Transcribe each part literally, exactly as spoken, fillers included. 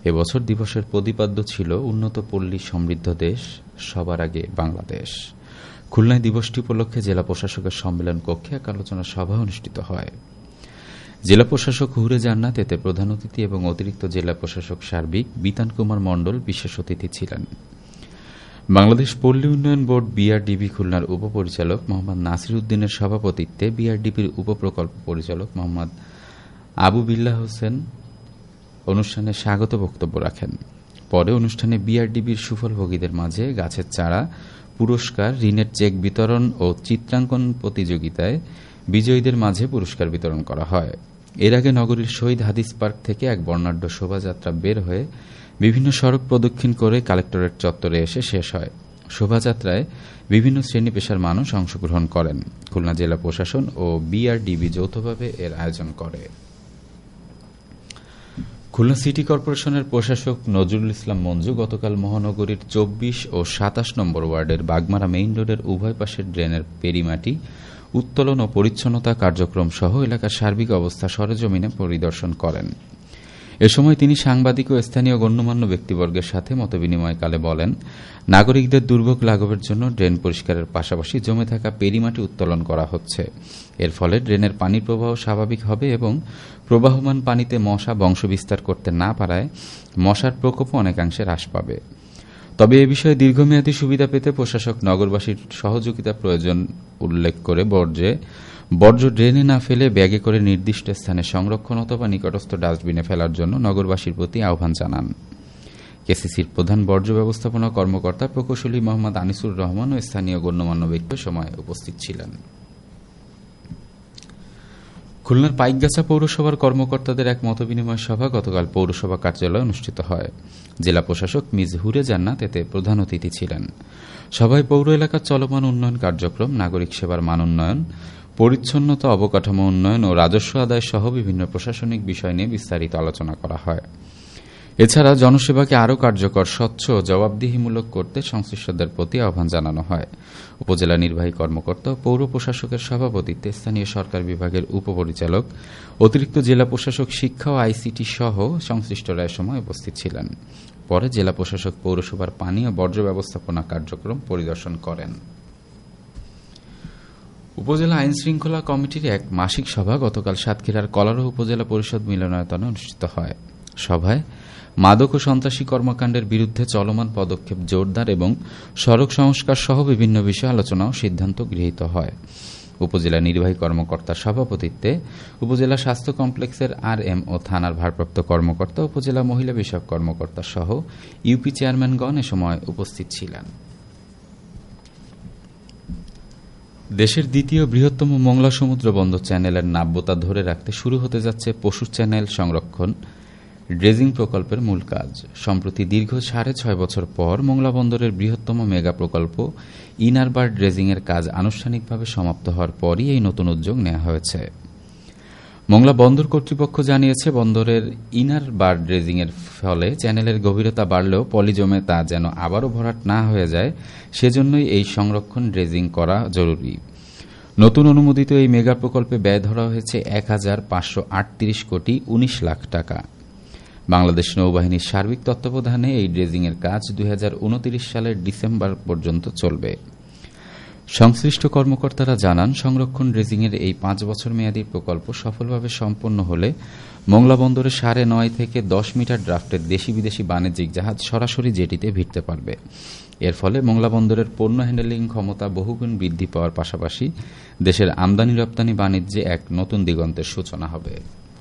এবছর দিবসের প্রতিপাদ্য ছিল উন্নত পল্লী সমৃদ্ধ দেশ, সবার আগে বাংলাদেশ। খুলনায় দিবসটি উপলক্ষে জেলা প্রশাসকের সম্মেলন কক্ষে এক আলোচনা সভা অনুষ্ঠিত হয়। জেলা প্রশাসক হুরে জান্নাত এতে প্রধান অতিথি এবং অতিরিক্ত জেলা প্রশাসক সার্বিক বিতান কুমার মণ্ডল বিশেষ অতিথি ছিলেন। বাংলাদেশ পল্লী উন্নয়ন বোর্ড বিআরডিবি খুলনার উপপরিচালক মোহাম্মদ নাসির উদ্দিনের সভাপতিত্বে বিআরডিবির উপপ্রকল্প পরিচালক মোহাম্মদ আবু বিল্লাহ হোসেন অনুষ্ঠানে স্বাগত বক্তব্য রাখেন। পরে অনুষ্ঠানে বিআরডিবির সুফলভোগীদের মাঝে গাছের চারা, পুরস্কার, ঋণের চেক বিতরণ ও চিত্রাঙ্কন প্রতিযোগিতায় বিজয়ীদের মাঝে পুরস্কার বিতরণ করা হয়। এর আগে নগরীর শহীদ হাদিস পার্ক থেকে এক বর্ণাঢ্য শোভাযাত্রা বের হয়ে বিভিন্ন সড়ক প্রদক্ষিণ করে কালেক্টরেট চত্বরে এসে শেষ হয়। শোভাযাত্রায় বিভিন্ন শ্রেণী পেশার মানুষ অংশগ্রহণ করেন। খুলনা জেলা প্রশাসন ও বিআরডিবি যৌথভাবে এর আয়োজন করে। খুলনা সিটি কর্পোরেশনের প্রশাসক নজরুল ইসলাম মঞ্জু গতকাল মহানগরীর চব্বিশ ও সাতাশ নম্বর ওয়ার্ডের বাগমারা মেইন রোডের উভয় পাশের ড্রেনের পেরিমাটি উত্তোলন ও পরিচ্ছন্নতা কার্যক্রম সহ এলাকার সার্বিক অবস্থা সরেজমিনে পরিদর্শন করেন। এ সময় তিনি সাংবাদিক ও স্থানীয় গণ্যমান্য ব্যক্তিবর্গের সাথে মতবিনিময়কালে বলেন, নাগরিকদের দুর্ভোগ লাঘবের জন্য ড্রেন পরিষ্কারের পাশাপাশি জমে থাকা পেরিমাটি উত্তোলন করা হচ্ছে। এর ফলে ড্রেনের পানির প্রবাহ স্বাভাবিক হবে এবং প্রবাহমান পানিতে মশা বংশবিস্তার করতে না পারায় মশার প্রকোপও অনেকাংশে হ্রাস পাবে। তবে এ বিষয়ে দীর্ঘমেয়াদী সুবিধা পেতে প্রশাসক নগরবাসীর সহযোগিতা প্রয়োজন উল্লেখ করে বর্জ্যে বর্জ্য ড্রেনে না ফেলে ব্যাগে করে নির্দিষ্ট স্থানে সংরক্ষণ অথবা নিকটস্থ ডাস্টবিনে ফেলার জন্য নগরবাসীর প্রতি আহ্বান জানান। কেসিসির প্রধান বর্জ্য ব্যবস্থাপনা কর্মকর্তা প্রকৌশলী মোহাম্মদ আনিসুর রহমান ও স্থানীয় গণ্যমান্য ব্যক্তি সময় উপস্থিত ছিলেন। খুলনার পাইকগাছা পৌরসভার কর্মকর্তাদের এক মতবিনিময় সভা গতকাল পৌরসভা কার্যালয়ে অনুষ্ঠিত হয়। জেলা প্রশাসক মিজ হুরে জান্নাত এতে প্রধান অতিথি ছিলেন। সভায় পৌর এলাকার চলমান উন্নয়ন কার্যক্রম, নাগরিক সেবার মান উন্নয়ন, পরিচ্ছন্নতা, অবকাঠামো উন্নয়ন ও রাজস্ব আদায় সহ বিভিন্ন প্রশাসনিক বিষয় নিয়ে বিস্তারিত আলোচনা করা হয়। এছাড়া জনসেবাকে আরও কার্যকর, স্বচ্ছ ও জবাবদিহিমূলক করতে সংশ্লিষ্টদের প্রতি আহ্বান জানানো হয়। উপজেলা নির্বাহী কর্মকর্তা ও পৌর প্রশাসকের সভাপতিত্বে স্থানীয় সরকার বিভাগের উপপরিচালক, অতিরিক্ত জেলা প্রশাসক শিক্ষা ও আইসিটি সহ সংশ্লিষ্টরা এ সময় উপস্থিত ছিলেন। পরে জেলা প্রশাসক পৌরসভার পানি ও বর্জ্য ব্যবস্থাপনা কার্যক্রম পরিদর্শন করেন। উপজেলা আইন শৃঙ্খলা কমিটির এক মাসিক সভা গতকাল সাতক্ষীরার কলারহ উপজেলা পরিষদ মিলনায়তনে অনুষ্ঠিত হয়। সভায় মাদক ও সন্ত্রাসী কর্মকাণ্ডের বিরুদ্ধে চলমান পদক্ষেপ জোরদার এবং সড়ক সংস্কার সহ বিভিন্ন বিষয়ে আলোচনা ও সিদ্ধান্ত গৃহীত হয়। উপজেলা নির্বাহী কর্মকর্তার সভাপতিত্বে উপজেলা স্বাস্থ্য কমপ্লেক্সের আর এম ও থানার ভারপ্রাপ্ত কর্মকর্তা, উপজেলা মহিলা বিষয়ক কর্মকর্তা সহ ইউপি চেয়ারম্যানগণ এ সময় উপস্থিত ছিলেন। দেশের দ্বিতীয় বৃহত্তম মোংলা সমুদ্র বন্দর চ্যানেলের নাব্যতা ধরে রাখতে শুরু হতে যাচ্ছে পশু চ্যানেল সংরক্ষণ ড্রেজিং প্রকল্পের মূল কাজ। সম্প্রতি দীর্ঘ সাড়ে ছয় বছর পর মোংলা বন্দরের বৃহত্তম মেগা প্রকল্প ইনার বার ড্রেজিং এর কাজ আনুষ্ঠানিকভাবে সমাপ্ত হওয়ার পরই এই নতুন উদ্যোগ নেওয়া হয়েছে। মোংলা বন্দর কর্তৃপক্ষ জানিয়েছে, বন্দরের ইনার বার ড্রেজিং এর ফলে চ্যানেলের গভীরতা বাড়লেও পলি জমে তা যেন আবারও ভরাট না হয়ে যায়, সেজন্যই এই সংরক্ষণ ড্রেজিং করা জরুরি। নতুন অনুমোদিত এই মেগা প্রকল্পে ব্যয় ধরা হয়েছে এক হাজার পাঁচশো আটত্রিশ কোটি উনিশ লাখ টাকা। বাংলাদেশ নৌবাহিনীর সার্বিক তত্ত্বাবধানে এই ড্রেজিং এর কাজ দুই হাজার উনত্রিশ সালের ডিসেম্বর পর্যন্ত চলবে। সংশ্লিষ্ট কর্মকর্তারা জানান, সংরক্ষণ ড্রেজিং এর এই পাঁচ বছর মেয়াদী প্রকল্প সফলভাবে সম্পন্ন হলে মোংলা বন্দরে সাড়ে নয় থেকে দশ মিটার ড্রাফটের দেশি বিদেশি বাণিজ্যিক জাহাজ সরাসরি জেটিতে ভিড়তে পারবে। এর ফলে মোংলা বন্দরের পণ্য হ্যান্ডেলিং ক্ষমতা বহুগুণ বৃদ্ধি পাওয়ার পাশাপাশি দেশের আমদানি রপ্তানি বাণিজ্যে এক নতুন দিগন্তের সূচনা হবে।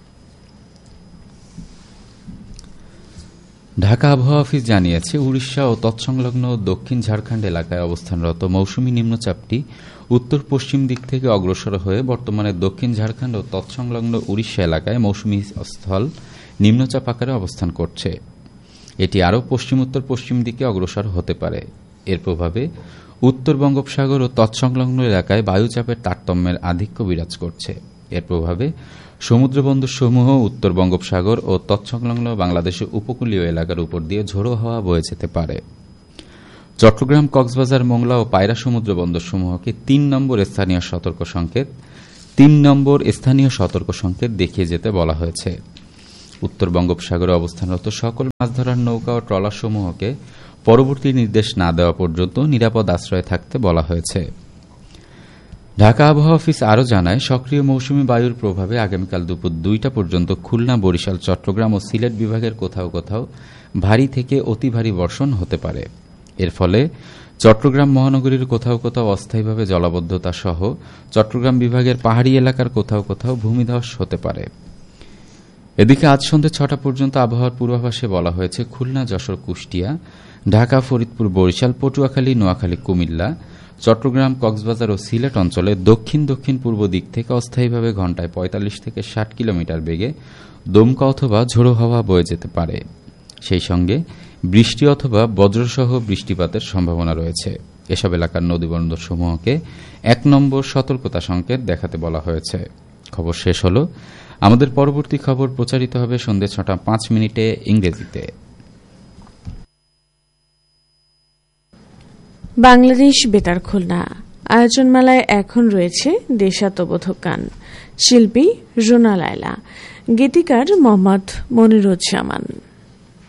ঢাকা আবহাওয়া অফিস জানিয়েছে, উড়িষ্যা ও তৎসংলগ্ন দক্ষিণ ঝাড়খণ্ড এলাকায় অবস্থানরত মৌসুমী নিম্নচাপটি উত্তর পশ্চিম দিক থেকে অগ্রসর হয়ে বর্তমানে দক্ষিণ ঝাড়খণ্ড ও তৎসংলগ্ন উড়িষ্যা এলাকায় মৌসুমী স্থল নিম্নচাপ আকারে অবস্থান করছে। এটি আরও পশ্চিম উত্তর পশ্চিম দিকে অগ্রসর হতে পারে। এর প্রভাবে উত্তর বঙ্গোপসাগর ও তৎসংলগ্ন এলাকায় বায়ুচাপের তারতম্যের আধিক্য বিরাজ করছে। এর প্রভাবে সমুদ্রবন্দরসমূহ উত্তর বঙ্গোপসাগর ও তৎসংলগ্ন বাংলাদেশের উপকূলীয় এলাকার উপর দিয়ে ঝোড়ো হাওয়া বয়ে যেতে পারে। চট্টগ্রাম, কক্সবাজার, মোংলা ও পায়রা সমুদ্র বন্দরসমূহকে তিন নম্বর স্থানীয় সতর্ক সংকেত তিন নম্বর স্থানীয় সতর্ক সংকেত দেখিয়ে যেতে বলা হয়েছে। উত্তর বঙ্গোপসাগরে অবস্থানরত সকল মাছ ধরার নৌকা ও ট্রলারসমূহকে পরবর্তী নির্দেশ না দেওয়া পর্যন্ত নিরাপদ আশ্রয়ে থাকতে বলা হয়েছে। ঢাকা আবহাওয়া অফিস আরও জানায়, সক্রিয় মৌসুমী বায়ুর প্রভাবে আগামীকাল দুপুর দুইটা পর্যন্ত খুলনা, বরিশাল, চট্টগ্রাম ও সিলেট বিভাগের কোথাও কোথাও ভারী থেকে অতি ভারী বর্ষণ হতে পারে। এর ফলে চট্টগ্রাম মহানগরীর কোথাও কোথাও অস্থায়ীভাবে জলাবদ্ধতা সহ চট্টগ্রাম বিভাগের পাহাড়ি এলাকার কোথাও কোথাও ভূমিধস হতে পারে। এদিকে আজ সন্ধ্যে ছটা পর্যন্ত আবহাওয়ার পূর্বাভাসে বলা হয়েছে, খুলনা, যশোর, কুষ্টিয়া, ঢাকা, ফরিদপুর, বরিশাল, পটুয়াখালী, নোয়াখালী, কুমিল্লা, চট্টগ্রাম, কক্সবাজার ও সিলেট অঞ্চলে দক্ষিণ দক্ষিণ পূর্ব দিক থেকে অস্থায়ীভাবে ঘণ্টায় পঁয়তাল্লিশ থেকে ষাট কিলোমিটার বেগে দমকা অথবা ঝোড়ো হাওয়া বয়ে যেতে পারে। সেই সঙ্গে বৃষ্টি অথবা বজ্রসহ বৃষ্টিপাতের সম্ভাবনা রয়েছে। এসব এলাকার নদীবন্দরসমূহকে এক নম্বর সতর্কতা সংকেত দেখাতে বলা হয়েছে। খবর শেষ হল। আমাদের পরবর্তী খবর প্রচারিত হবে সন্ধ্যে ছটা পাঁচ মিনিটে ইংরেজিতে। বাংলাদেশ বেতার খুলনা আয়োজনমালায় এখন রয়েছে দেশাত্মবোধক গান। শিল্পী রুনা লায়লা, গীতিকার মোহাম্মদ মনিরুজ্জামান।